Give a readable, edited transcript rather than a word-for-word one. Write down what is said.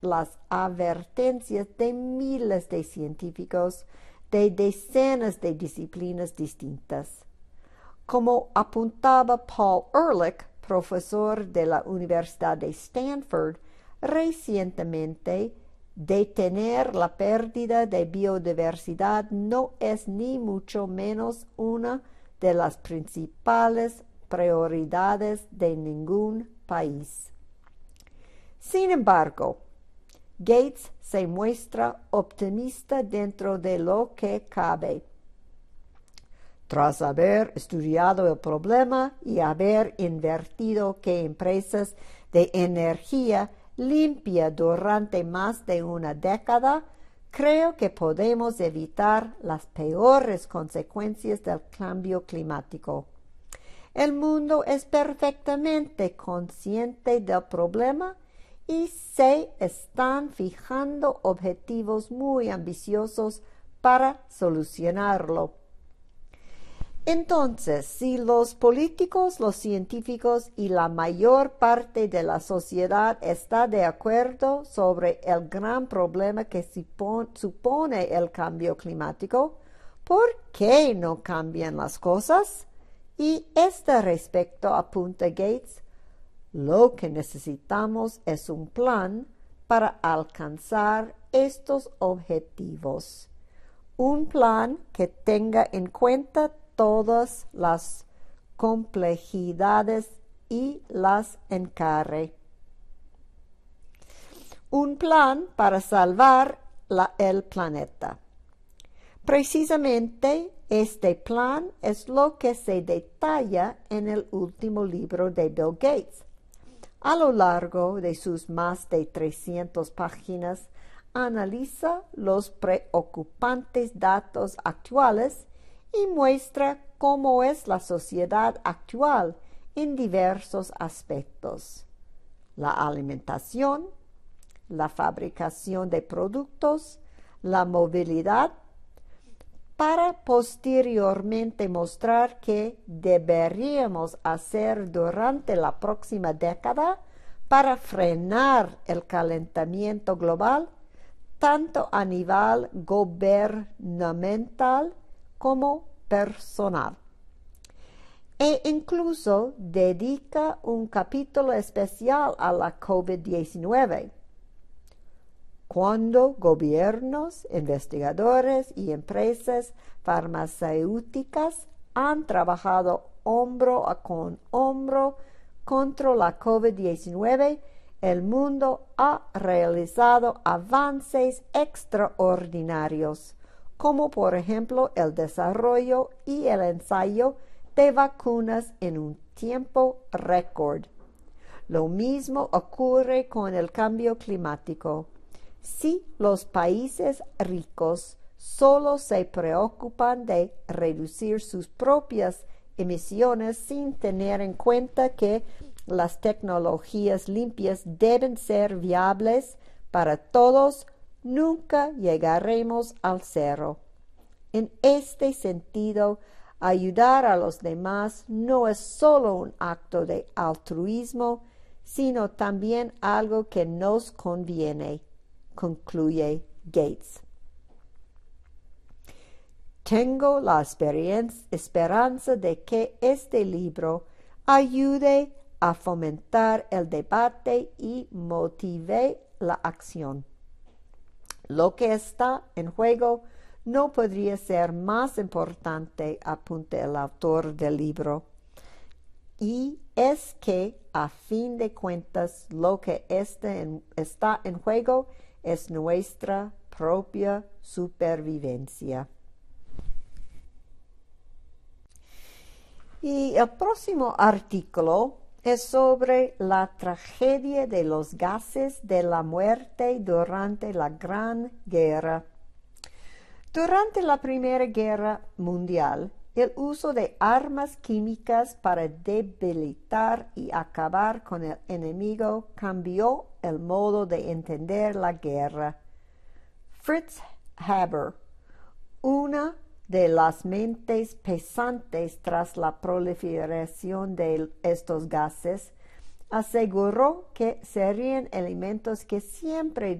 las advertencias de miles de científicos de decenas de disciplinas distintas. Como apuntaba Paul Ehrlich, profesor de la Universidad de Stanford, recientemente, detener la pérdida de biodiversidad no es ni mucho menos una de las principales prioridades de ningún país. Sin embargo, Gates se muestra optimista dentro de lo que cabe. Tras haber estudiado el problema y haber invertido que empresas de energía limpia durante más de una década, creo que podemos evitar las peores consecuencias del cambio climático. El mundo es perfectamente consciente del problema y se están fijando objetivos muy ambiciosos para solucionarlo. Entonces, si los políticos, los científicos y la mayor parte de la sociedad está de acuerdo sobre el gran problema que supone el cambio climático, ¿por qué no cambian las cosas? Y respecto, apunta Gates, lo que necesitamos es un plan para alcanzar estos objetivos. Un plan que tenga en cuenta todas las complejidades y las encare. Un plan para salvar el planeta. Precisamente este plan es lo que se detalla en el último libro de Bill Gates. A lo largo de sus más de 300 páginas, analiza los preocupantes datos actuales y muestra cómo es la sociedad actual en diversos aspectos: la alimentación, la fabricación de productos, la movilidad, para posteriormente mostrar qué deberíamos hacer durante la próxima década para frenar el calentamiento global, tanto a nivel gubernamental como personal. E incluso dedica un capítulo especial a la COVID-19. Cuando gobiernos, investigadores y empresas farmacéuticas han trabajado hombro con hombro contra la COVID-19, el mundo ha realizado avances extraordinarios, como por ejemplo el desarrollo y el ensayo de vacunas en un tiempo récord. Lo mismo ocurre con el cambio climático. Si los países ricos solo se preocupan de reducir sus propias emisiones sin tener en cuenta que las tecnologías limpias deben ser viables para todos, nunca llegaremos al cero. En este sentido, ayudar a los demás no es solo un acto de altruismo, sino también algo que nos conviene, concluye Gates. Tengo la esperanza de que este libro ayude a fomentar el debate y motive la acción. Lo que está en juego no podría ser más importante, apunta el autor del libro, y es que, a fin de cuentas, lo que está en juego es nuestra propia supervivencia. Y el próximo artículo es sobre la tragedia de los gases de la muerte durante la Gran Guerra. Durante la Primera Guerra Mundial, el uso de armas químicas para debilitar y acabar con el enemigo cambió el modo de entender la guerra. Fritz Haber, una de las mentes pensantes tras la proliferación de estos gases, aseguró que serían elementos que siempre